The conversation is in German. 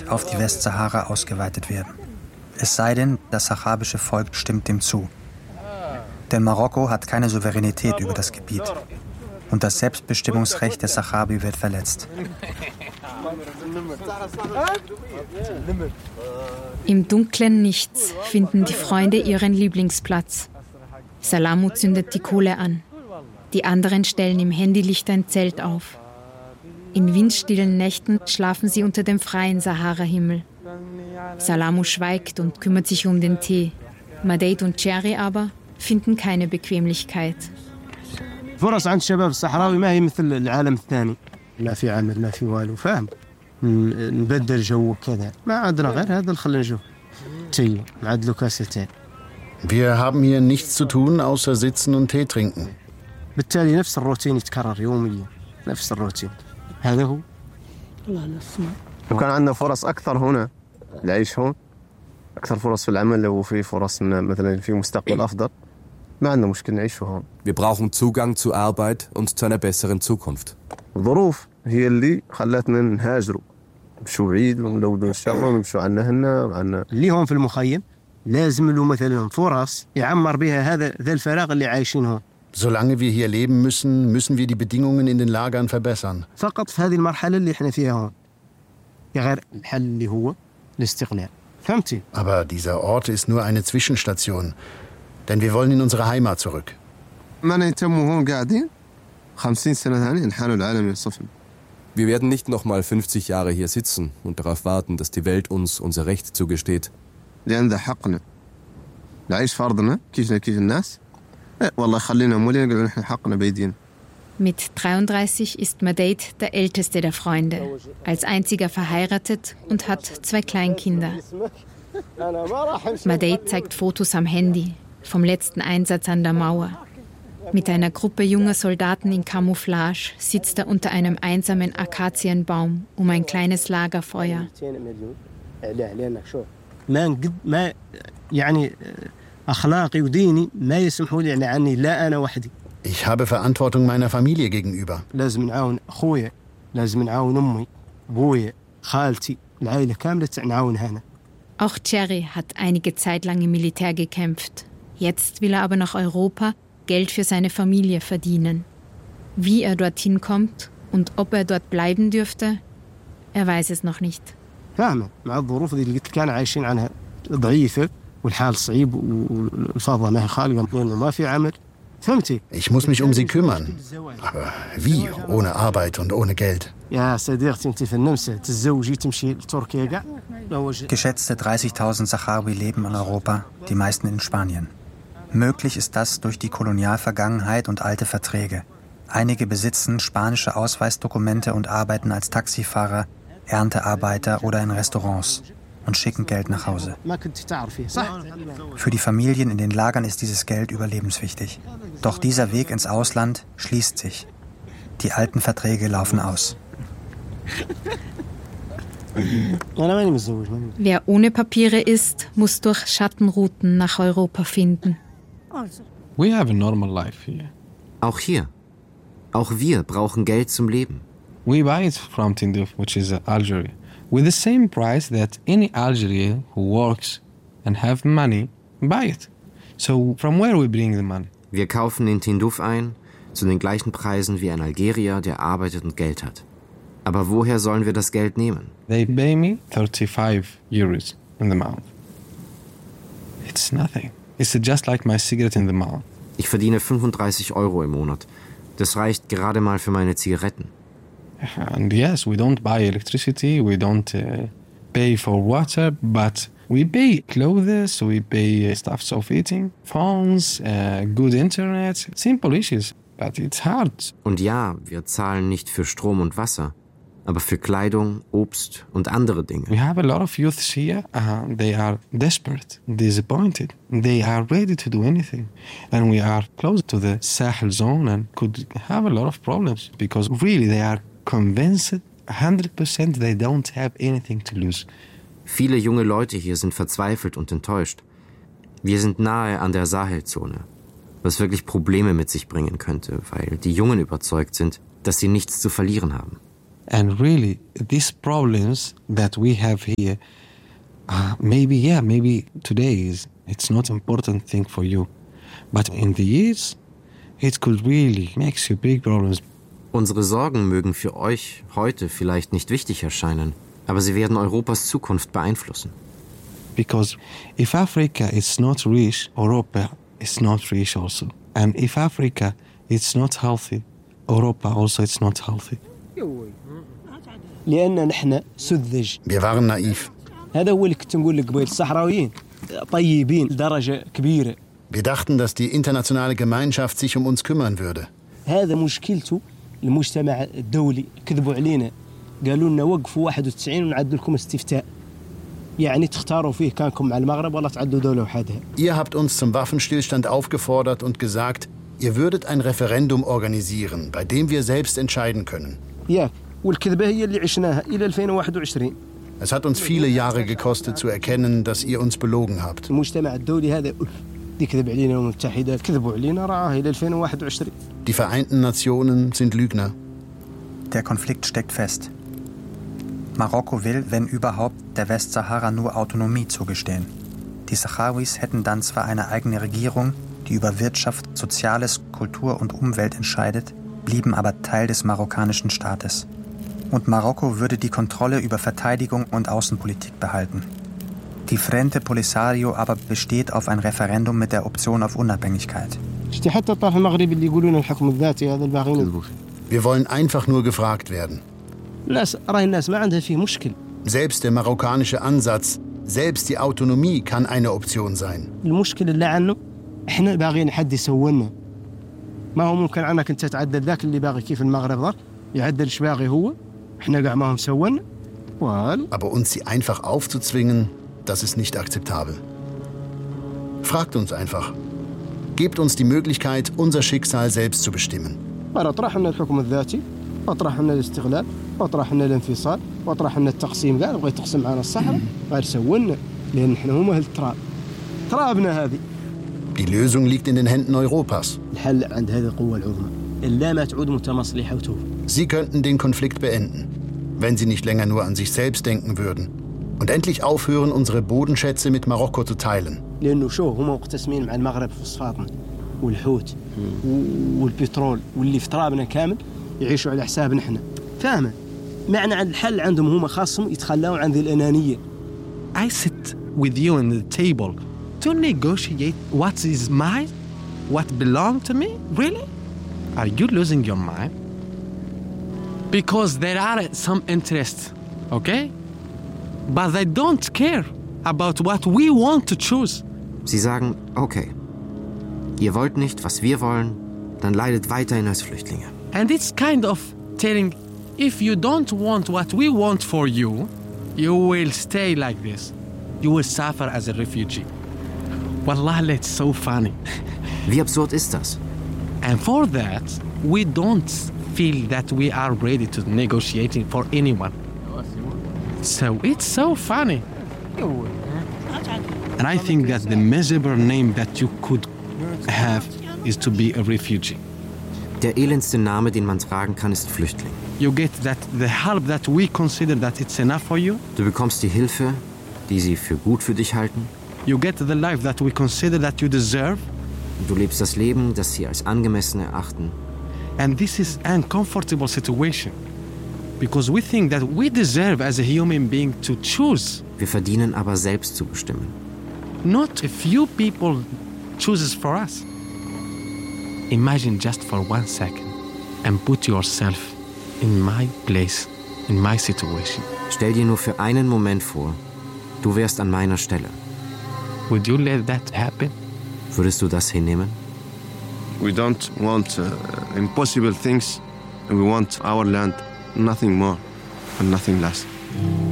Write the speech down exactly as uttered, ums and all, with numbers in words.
nicht auf die Westsahara ausgeweitet werden. Es sei denn, das saharabische Volk stimmt dem zu. Denn Marokko hat keine Souveränität über das Gebiet. Und das Selbstbestimmungsrecht der Sahrawi wird verletzt. Im dunklen Nichts finden die Freunde ihren Lieblingsplatz. Salamou zündet die Kohle an. Die anderen stellen im Handylicht ein Zelt auf. In windstillen Nächten schlafen sie unter dem freien Sahara-Himmel. Salamou schweigt und kümmert sich um den Tee. Madeit und Cherry aber finden keine Bequemlichkeit. فرص عند الشباب الصحراوي ما هي مثل العالم الثاني لا في عمل لا في والو فاهم نبدل جو كذا ما عندنا غير هذا اللي خلينا نشوف تي نعدلوا كاستين. Wir haben hier nichts zu tun, außer sitzen und Tee trinken. بالتالي نفس الروتين يتكرر يوميا نفس الروتين هذا هو. لو كان عندنا فرص أكثر هنا العيش هون أكثر فرص في العمل لو في فرص مثلا في مستقبل أفضل. Wir brauchen Zugang zu Arbeit und zu einer besseren Zukunft. الظروف هي اللي خلتنا نهاجروا نمشوا بعيد ونلودوا الشر ونمشوا عنا هنا وعنا اللي هون في المخيم لازم له مثلا فرص يعمر بها هذا ذا الفراغ اللي عايشين هون. Solange wir hier leben müssen, müssen wir die Bedingungen in den Lagern verbessern. فقط في هذه المرحلة اللي احنا فيها هون. غير الحل اللي هو الاستقلال. فهمتي؟ Aber dieser Ort ist nur eine Zwischenstation. Denn wir wollen in unsere Heimat zurück. Wir werden nicht noch mal fünfzig Jahre hier sitzen und darauf warten, dass die Welt uns unser Recht zugesteht. Mit dreiunddreißig ist Madeit der älteste der Freunde, als einziger verheiratet und hat zwei Kleinkinder. Madeit zeigt Fotos am Handy vom letzten Einsatz an der Mauer. Mit einer Gruppe junger Soldaten in Camouflage sitzt er unter einem einsamen Akazienbaum um ein kleines Lagerfeuer. Ich habe Verantwortung meiner Familie gegenüber. Auch Cherry hat einige Zeit lang im Militär gekämpft. Jetzt will er aber nach Europa Geld für seine Familie verdienen. Wie er dorthin kommt und ob er dort bleiben dürfte, er weiß es noch nicht. Ich muss mich um sie kümmern. Aber wie? Ohne Arbeit und ohne Geld. Geschätzte dreißigtausend Sahrawi leben in Europa, die meisten in Spanien. Möglich ist das durch die Kolonialvergangenheit und alte Verträge. Einige besitzen spanische Ausweisdokumente und arbeiten als Taxifahrer, Erntearbeiter oder in Restaurants und schicken Geld nach Hause. Für die Familien in den Lagern ist dieses Geld überlebenswichtig. Doch dieser Weg ins Ausland schließt sich. Die alten Verträge laufen aus. Wer ohne Papiere ist, muss durch Schattenrouten nach Europa finden. We have a normal life here. Auch hier. Auch wir brauchen Geld zum Leben. We buy it from Tindouf, which is Algeria, with the same price that any Algerian who works and have money buy it. So from where we bring the money? Wir kaufen in Tindouf ein, zu den gleichen Preisen wie ein Algerier, der arbeitet und Geld hat. Aber woher sollen wir das Geld nehmen? They pay me thirty-five euros in the month. It's nothing. It's just like my cigarette in the month. Ich verdiene fünfunddreißig Euro im Monat. Das reicht gerade mal für meine Zigaretten. And yes, we don't buy electricity, we don't uh, pay for water, but we pay clothes, we pay stuff of eating, phones, uh, good internet, simple issues, but it's hard. Und ja, wir zahlen nicht für Strom und Wasser, aber für Kleidung, Obst und andere Dinge. We have a lot of youths here, uh, they are desperate, disappointed, they are ready to do anything. And we are close to the Sahel zone and could have a lot of problems because really they are convinced one hundred percent they don't have anything to lose. Viele junge Leute hier sind verzweifelt und enttäuscht. Wir sind nahe an der Sahelzone, was wirklich Probleme mit sich bringen könnte, weil die Jungen überzeugt sind, dass sie nichts zu verlieren haben. And really, these problems that we have here, uh, maybe, yeah, maybe today is, it's not important thing for you. But in the years, it could really make you big problems. Unsere Sorgen mögen für euch heute vielleicht nicht wichtig erscheinen, aber sie werden Europas Zukunft beeinflussen. Because if Africa is not rich, Europa is not rich also. And if Africa is not healthy, Europa also is not healthy. لأن نحن سذج. Wir waren naiv. هذا هو اللي كنت نقول لك قبيل الصحراويين طيبين لدرجة كبيرة. Wir dachten, dass die internationale Gemeinschaft sich um uns kümmern würde. هذا مشكلته المجتمع الدولي كذبوا علينا قالوا لنا وقفوا واحد وتسعين ونعد لكم استفتاء يعني تختاروا فيه كانكم مع المغرب ولا تعدوا دولة وحدها. Ihr habt uns zum Waffenstillstand aufgefordert und gesagt, ihr würdet ein Referendum organisieren, bei dem wir selbst entscheiden können. Ja, والكذبة هي اللي عشناها إلى ألفين وواحد وعشرين. Es hat uns viele Jahre gekostet zu erkennen, dass ihr uns belogen habt. المجتمع الدولي هذا يكذب علينا الأمم المتحدة كذبوا علينا رعاها إلى ألفين وواحد وعشرين. Die Vereinten Nationen sind Lügner. Der Konflikt steckt fest. Marokko will, wenn überhaupt, der Westsahara nur Autonomie zugestehen. Die Sahrawis hätten dann zwar eine eigene Regierung, die über Wirtschaft, Soziales, Kultur und Umwelt entscheidet, blieben aber Teil des marokkanischen Staates. Und Marokko würde die Kontrolle über Verteidigung und Außenpolitik behalten. Die Frente Polisario aber besteht auf ein Referendum mit der Option auf Unabhängigkeit. Wir wollen einfach nur gefragt werden. Selbst der marokkanische Ansatz, selbst die Autonomie kann eine Option sein. احنا باغيين حد يسولنا ما هو ممكن عنك انت تعدل ذاك اللي باغي كيف المغرب ضر يعدل ايش باغي هو احنا قاع ما هم سولنا والو. Aber uns sie einfach aufzuzwingen, das ist nicht akzeptabel. Fragt uns einfach. Gebt uns die Möglichkeit, unser Schicksal selbst zu bestimmen. اطرح لنا الحكم الذاتي اطرح لنا الاستقلال اطرح لنا الانفصال واطرح لنا التقسيم كاع بغى يتقسم معنا الصحراء غير سولنا لان احنا هما اهل التراب ترابنا هذه. Die Lösung liegt in den Händen Europas. Sie könnten den Konflikt beenden, wenn sie nicht länger nur an sich selbst denken würden und endlich aufhören, unsere Bodenschätze mit Marokko zu teilen. I sit with you on the table to negotiate what is mine, what belongs to me? Really? Are you losing your mind? Because there are some interests, okay? But they don't care about what we want to choose. Sie sagen, okay, ihr wollt nicht, was wir wollen, dann leidet weiterhin als Flüchtlinge. And it's kind of telling, if you don't want what we want for you, you will stay like this. You will suffer as a refugee. Wallah, it's so funny. Wie absurd ist das? And for that, we don't feel that we are ready to negotiating for anyone. So it's so funny. And I think that the miserable name that you could have is to be a refugee. Der elendste Name, den man tragen kann, ist Flüchtling. You get that the help that we consider that it's enough for you. Du bekommst die Hilfe, die sie für gut für dich halten. You get the life that we consider that you deserve. Du lebst das Leben, das sie als angemessen erachten. And this is an uncomfortable situation. Because we think that we deserve as a human being to choose. Wir verdienen aber selbst zu bestimmen. Not a few people chooses for us. Imagine just for one second and put yourself in my place, in my situation. Stell dir nur für einen Moment vor, du wärst an meiner Stelle. Would you let that happen? Würdest du das hinnehmen? We don't want uh, impossible things. We want our land, nothing more and nothing less.